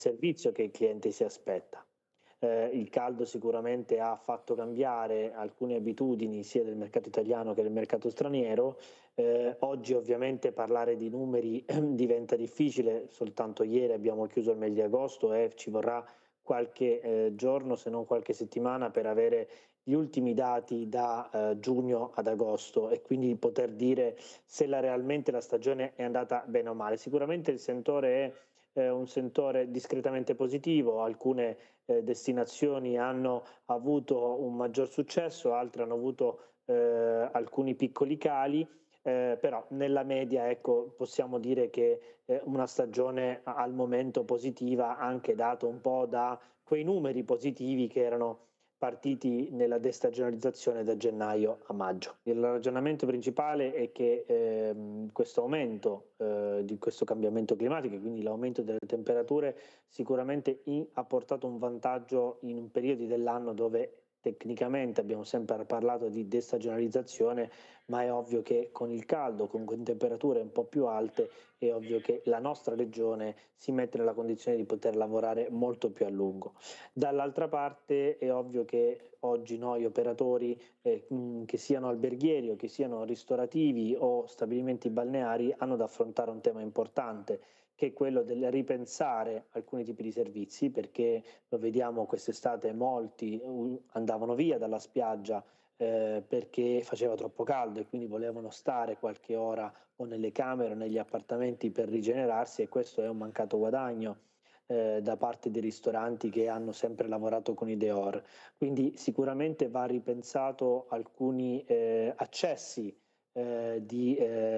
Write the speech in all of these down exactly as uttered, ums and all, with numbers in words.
servizio che il cliente si aspetta. Eh, il caldo sicuramente ha fatto cambiare alcune abitudini sia del mercato italiano che del mercato straniero. Eh, oggi ovviamente parlare di numeri diventa difficile, soltanto ieri abbiamo chiuso il mese di agosto e ci vorrà qualche eh, giorno, se non qualche settimana, per avere gli ultimi dati da eh, giugno ad agosto e quindi poter dire se la, realmente la stagione è andata bene o male. Sicuramente il sentore è eh, un sentore discretamente positivo, alcune eh, destinazioni hanno avuto un maggior successo, altre hanno avuto eh, alcuni piccoli cali, eh, però nella media ecco, possiamo dire che eh, una stagione al momento positiva, anche dato un po' da quei numeri positivi che erano partiti nella destagionalizzazione da gennaio a maggio. Il ragionamento principale è che ehm, questo aumento eh, di questo cambiamento climatico, quindi l'aumento delle temperature, sicuramente in, ha portato un vantaggio in un periodo dell'anno dove tecnicamente abbiamo sempre parlato di destagionalizzazione, ma è ovvio che con il caldo, con temperature un po' più alte, è ovvio che la nostra regione si mette nella condizione di poter lavorare molto più a lungo. Dall'altra parte è ovvio che oggi noi operatori, eh, mh, che siano alberghieri o che siano ristorativi o stabilimenti balneari, hanno da affrontare un tema importante, che è quello del ripensare alcuni tipi di servizi, perché lo vediamo quest'estate, molti uh, andavano via dalla spiaggia eh, perché faceva troppo caldo e quindi volevano stare qualche ora o nelle camere o negli appartamenti per rigenerarsi, e questo è un mancato guadagno eh, da parte dei ristoranti che hanno sempre lavorato con i Deor. Quindi sicuramente va ripensato alcuni eh, accessi eh, di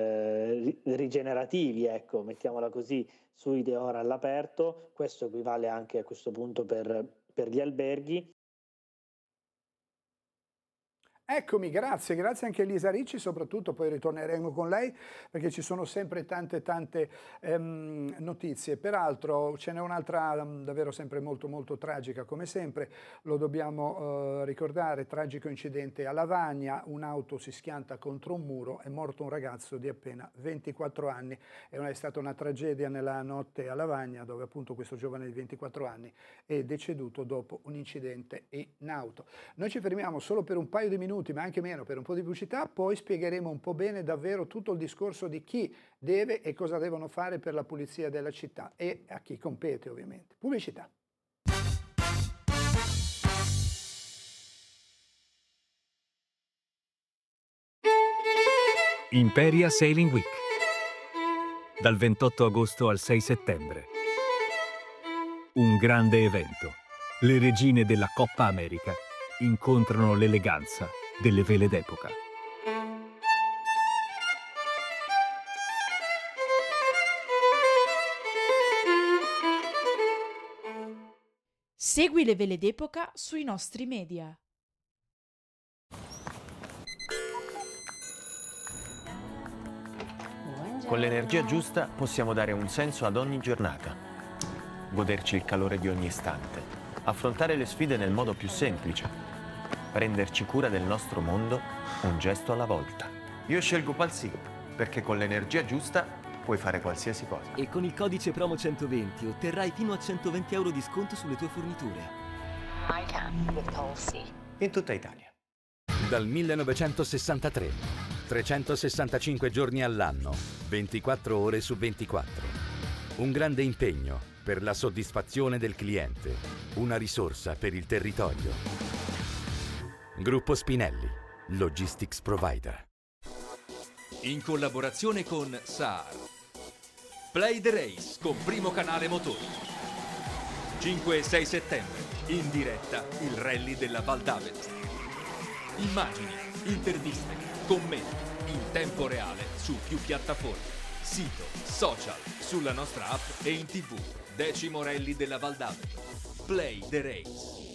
eh, rigenerativi, ecco, mettiamola così, sui Deor all'aperto. Questo equivale anche a questo punto per, per gli alberghi. Eccomi, grazie, grazie anche a Elisa Ricci, soprattutto poi ritorneremo con lei perché ci sono sempre tante tante ehm, notizie. Peraltro ce n'è un'altra um, davvero sempre molto molto tragica, come sempre, lo dobbiamo uh, ricordare, tragico incidente a Lavagna, un'auto si schianta contro un muro, è morto un ragazzo di appena ventiquattro anni, è, una, è stata una tragedia nella notte a Lavagna dove appunto questo giovane di ventiquattro anni è deceduto dopo un incidente in auto. Noi ci fermiamo solo per un paio di minuti, ma anche meno, per un po' di pubblicità, poi spiegheremo un po' bene davvero tutto il discorso di chi deve e cosa devono fare per la pulizia della città e a chi compete ovviamente. Pubblicità. Imperia Sailing Week, dal ventotto agosto al sei settembre. Un grande evento. Le regine della Coppa America incontrano l'eleganza delle vele d'epoca. Segui le vele d'epoca sui nostri media. Con l'energia giusta possiamo dare un senso ad ogni giornata, goderci il calore di ogni istante, affrontare le sfide nel modo più semplice, prenderci cura del nostro mondo un gesto alla volta. Io scelgo Palsy perché con l'energia giusta puoi fare qualsiasi cosa. E con il codice promo centoventi otterrai fino a centoventi euro di sconto sulle tue forniture. I can with Palsy. In tutta Italia. Dal millenovecentosessantatré, trecentosessantacinque giorni all'anno, ventiquattro ore su ventiquattro. Un grande impegno per la soddisfazione del cliente, una risorsa per il territorio. Gruppo Spinelli, Logistics Provider. In collaborazione con S A R. Play the Race con Primo Canale Motori. cinque e sei settembre, in diretta il rally della Val d'Aveto. Immagini, interviste, commenti, in tempo reale su più piattaforme, sito, social, sulla nostra app e in tv. Decimo rally della Val d'Aveto. Play the Race.